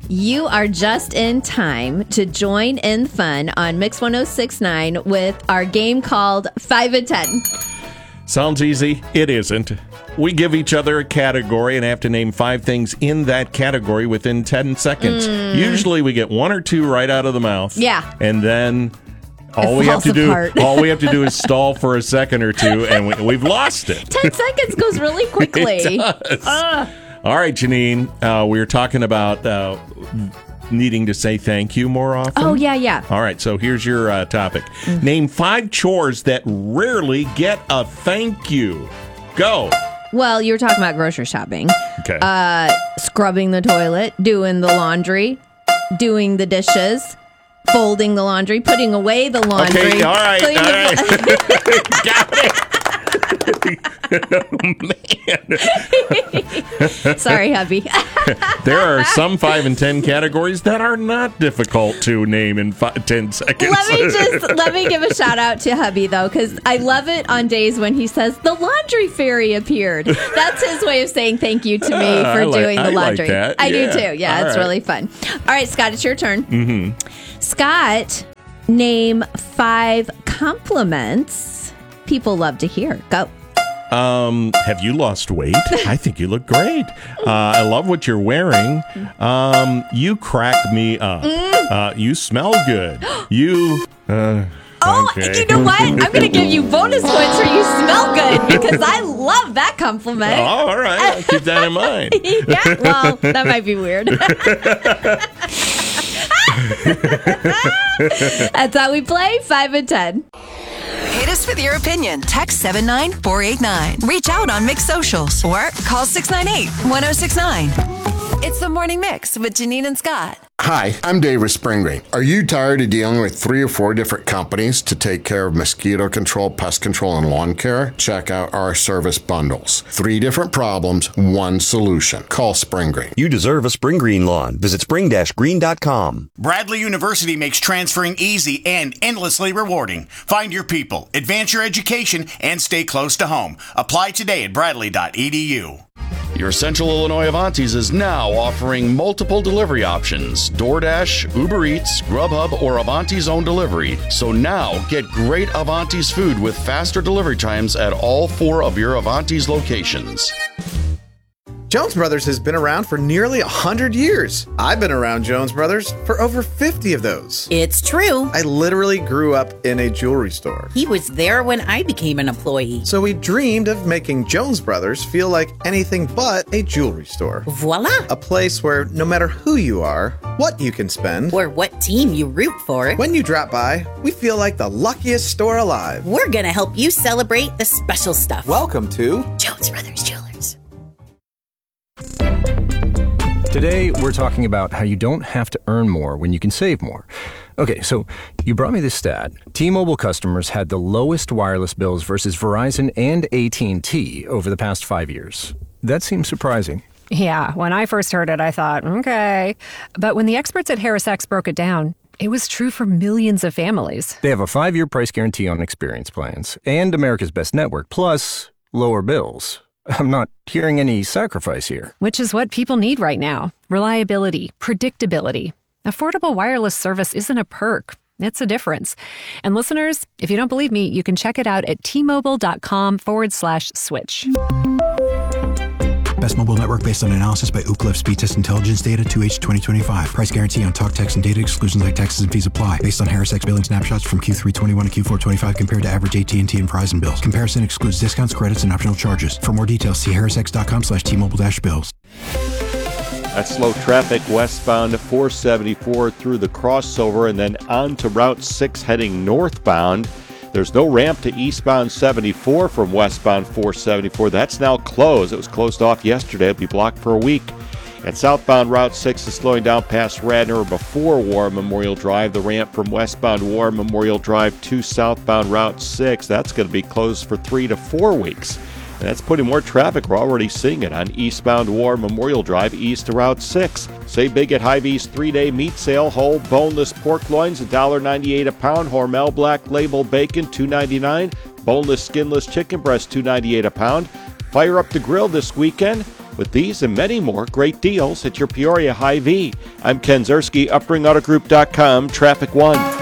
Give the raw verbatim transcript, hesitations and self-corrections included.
You are just in time to join in the fun on Mix one oh six point nine with our game called five and ten. Sounds easy. It isn't. We give each other a category and have to name five things in that category within ten seconds. Mm. Usually we get one or two right out of the mouth. Yeah. And then all it we have to apart. do all we have to do is stall for a second or two, and we, we've lost it. Ten seconds goes really quickly. It does. Uh. All right, Janine, uh, we were talking about uh, needing to say thank you more often. Oh, yeah, yeah. All right, so here's your uh, topic. Mm. Name five chores that rarely get a thank you. Go. Well, you were talking about grocery shopping. Okay. Uh, scrubbing the toilet, doing the laundry, doing the dishes, folding the laundry, putting away the laundry. Okay, all right, all right. The- Got it. Oh, man. Sorry, hubby. There are some five and ten categories that are not difficult to name in five, ten seconds. Let me just let me give a shout out to hubby though, because I love it on days when he says the laundry fairy appeared. That's his way of saying thank you to me uh, for like, doing the I laundry. Like that. I yeah. do too. Yeah, All it's right. really fun. All right, Scott, it's your turn. Mm-hmm. Scott, name five compliments people love to hear. Go. Um, have you lost weight? I think you look great. Uh, I love what you're wearing. Um, you crack me up. Uh, you smell good. You, uh, Oh, okay. you know what? I'm going to give you bonus points for you smell good because I love that compliment. Oh, all right. I'll keep that in mind. Yeah, well, that might be weird. That's how we play five and ten. Hit us with your opinion. Text seven nine four eight nine. Reach out on Mix Socials or call six nine eight, one oh six nine. It's the Morning Mix with Janine and Scott. Hi, I'm Dave with Spring Green. Are you tired of dealing with three or four different companies to take care of mosquito control, pest control, and lawn care? Check out our service bundles. Three different problems, one solution. Call Spring Green. You deserve a Spring Green lawn. Visit spring dash green dot com. Bradley University makes transferring easy and endlessly rewarding. Find your people, advance your education, and stay close to home. Apply today at bradley dot e d u. Your Central Illinois Avanti's is now offering multiple delivery options: DoorDash, Uber Eats, Grubhub, or Avanti's own delivery. So now get great Avanti's food with faster delivery times at all four of your Avanti's locations. Jones Brothers has been around for nearly one hundred years. I've been around Jones Brothers for over fifty of those. It's true. I literally grew up in a jewelry store. He was there when I became an employee. So we dreamed of making Jones Brothers feel like anything but a jewelry store. Voila! A place where no matter who you are, what you can spend, or what team you root for, when you drop by, we feel like the luckiest store alive. We're gonna help you celebrate the special stuff. Welcome to Jones Brothers Jewelers. Today, we're talking about how you don't have to earn more when you can save more. Okay, so you brought me this stat. T-Mobile customers had the lowest wireless bills versus Verizon and A T and T over the past five years. That seems surprising. Yeah, when I first heard it, I thought, okay. But when the experts at HarrisX broke it down, it was true for millions of families. They have a five-year price guarantee on experience plans and America's Best Network, plus lower bills. I'm not hearing any sacrifice here. Which is what people need right now. Reliability, predictability. Affordable wireless service isn't a perk. It's a difference. And listeners, if you don't believe me, you can check it out at T-Mobile.com forward slash switch. Best mobile network based on analysis by Ookla Speed Test Intelligence Data two H twenty twenty-five. Price guarantee on talk, text, and data. Exclusions like taxes and fees apply. Based on HarrisX billing snapshots from Q three twenty-one to Q four twenty-five compared to average A T and T and Verizon bills. Comparison excludes discounts, credits, and optional charges. For more details, see harrisx.com slash T-Mobile dash bills. That's slow traffic westbound four seventy-four through the crossover and then on to Route six heading northbound. There's no ramp to eastbound seventy-four from westbound four seventy-four. That's now closed. It was closed off yesterday. It'll be blocked for a week. And southbound Route six is slowing down past Radnor before War Memorial Drive. The ramp from westbound War Memorial Drive to southbound Route six, that's going to be closed for three to four weeks. And that's putting more traffic. We're already seeing it on eastbound War Memorial Drive east to Route six. Save big at Hy-Vee's three-day meat sale. Whole boneless pork loins, one dollar ninety-eight a pound. Hormel Black Label bacon, two ninety-nine. Boneless skinless chicken breast, two ninety-eight a pound. Fire up the grill this weekend. With these and many more great deals at your Peoria Hy-Vee. I'm Ken Zerski, upring auto group dot com, Traffic One.